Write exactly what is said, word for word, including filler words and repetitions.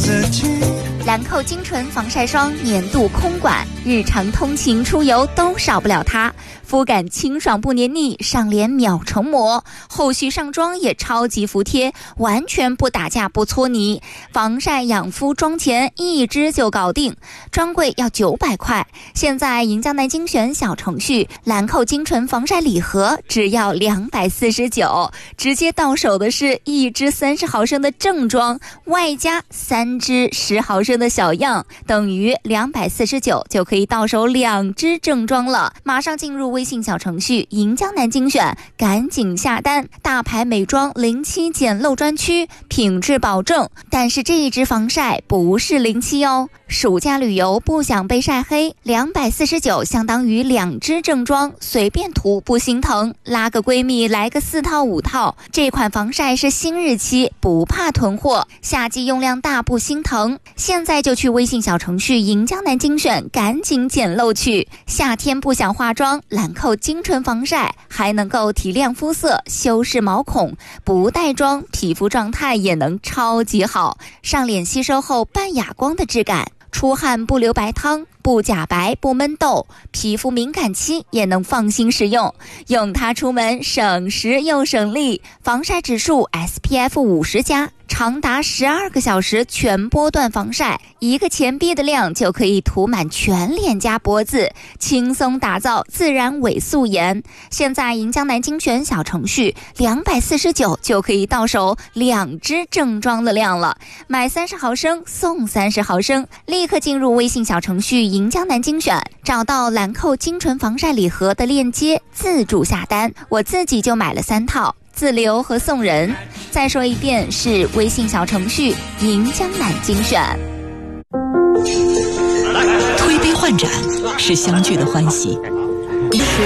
兰蔻精纯防晒霜年度空管，日常通勤出游都少不了它。肤感清爽不黏腻，上脸秒成膜，后续上妆也超级服帖，完全不打架不搓泥。防晒养肤妆前一支就搞定，专柜要九百块，现在赢江南精选小程序兰蔻精纯防晒礼盒只要两百四十九，直接到手的是一支三十毫升的正装，外加三支十毫升的小样，等于两百四十九就可以到手两支正装了。马上进入微信小程序赢江南精选，赶紧下单。大牌美妆零七简陋专区，品质保证，但是这一支防晒不是零七哦。暑假旅游不想被晒黑，两百四十九相当于两支正装，随便涂不心疼，拉个闺蜜来个四套五套。这款防晒是新日期，不怕囤货，夏季用量大不心疼。现在就去微信小程序赢江南精选，赶紧捡漏去。夏天不想化妆，兰蔻精纯防晒还能够提亮肤色，修饰毛孔，不带妆皮肤状态也能超级好，上脸吸收后半哑光的质感，出汗不流白汤，不假白不闷痘，皮肤敏感期也能放心使用。用它出门省时又省力，防晒指数 S P F 五十 加，长达十二个小时全波段防晒，一个前臂的量就可以涂满全脸加脖子，轻松打造自然伪素颜。现在赢江南精选小程序两百四十九就可以到手两支正装的量了，买三十毫升送三十毫升，立刻进入微信小程序赢江南精选，找到兰蔻精纯防晒礼盒的链接，自助下单。我自己就买了三套，自留和送人。再说一遍，是微信小程序赢江南精选。 推杯换盏是相聚的欢喜，